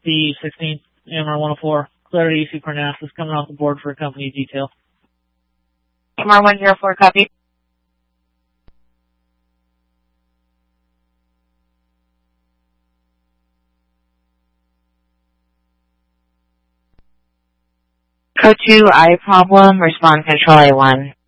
D16, AMR 104, Clarity EC Parnassus, coming off the board for a company detail. AMR 104, copy. Code 2, I problem, respond control A1.